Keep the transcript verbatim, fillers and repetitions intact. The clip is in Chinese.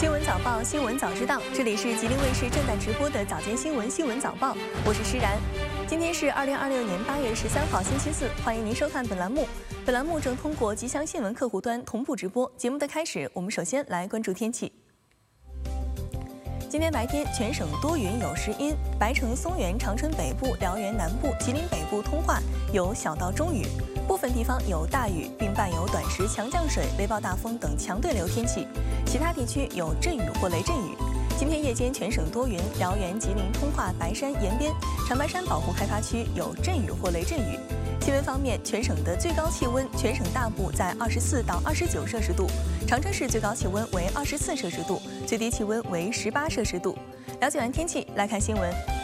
新闻早报，新闻早知道，这里是吉林卫视正在直播的早间新闻新闻早报，我是施然。今天是二零二六年八月十三号，星期四，欢迎您收看本栏目。本栏目正通过吉祥新闻客户端同步直播。节目的开始，我们首先来关注天气。今天白天全省多云有时阴，白城、松原、长春北部、辽源南部、吉林北部、通化有小到中雨，部分地方有大雨，并伴有短时强降水、雷暴大风等强对流天气，其他地区有阵雨或雷阵雨。今天夜间全省多云，辽源、吉林、通化、白山、延边、长白山保护开发区有阵雨或雷阵雨。气温方面，全省的最高气温，全省大部在二十四到二十九摄氏度，长春市最高气温为二十四摄氏度，最低气温为十八摄氏度。了解完天气，来看新闻。